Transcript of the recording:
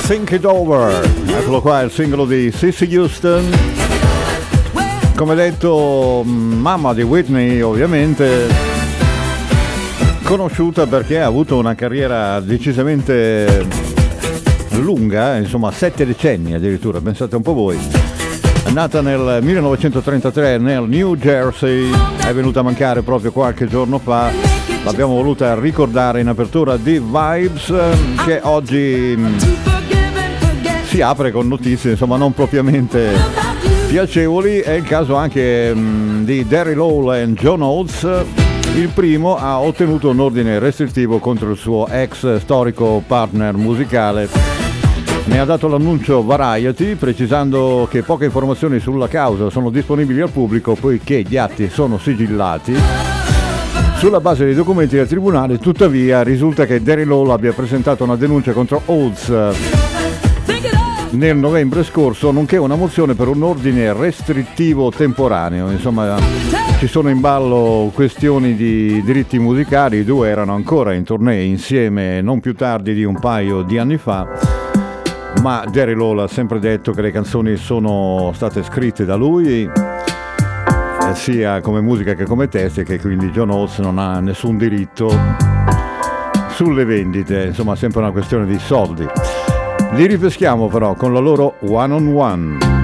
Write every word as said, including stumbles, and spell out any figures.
Think It Over, eccolo qua, il singolo di Cissy Houston. Come detto, mamma di Whitney, ovviamente, conosciuta perché ha avuto una carriera decisamente lunga, insomma sette decenni addirittura, pensate un po' voi. È nata nel millenovecentotrentatré nel New Jersey, è venuta a mancare proprio qualche giorno fa. L'abbiamo voluta ricordare in apertura di Vibes, che oggi si apre con notizie insomma non propriamente piacevoli. È il caso anche mh, di Daryl Hall e John Oates. Il primo ha ottenuto un ordine restrittivo contro il suo ex storico partner musicale. Ne ha dato l'annuncio Variety, precisando che poche informazioni sulla causa sono disponibili al pubblico poiché gli atti sono sigillati. Sulla base dei documenti del tribunale, tuttavia, risulta che Daryl Hall abbia presentato una denuncia contro Oates nel novembre scorso, nonché una mozione per un ordine restrittivo temporaneo. Insomma, ci sono in ballo questioni di diritti musicali. I due erano ancora in tournée insieme non più tardi di un paio di anni fa, ma Daryl Hall ha sempre detto che le canzoni sono state scritte da lui, sia come musica che come testi, e che quindi John Oates non ha nessun diritto sulle vendite. Insomma, sempre una questione di soldi. Li ripeschiamo però con la loro One on One.